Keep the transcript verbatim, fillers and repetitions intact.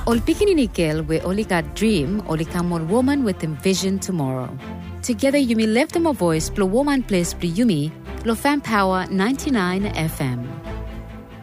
Ol pikininikil we only got dream, only come on woman with envision tomorrow. Together you may lift them a voice, blow woman place, yumi, lo fan power ninety-nine F M.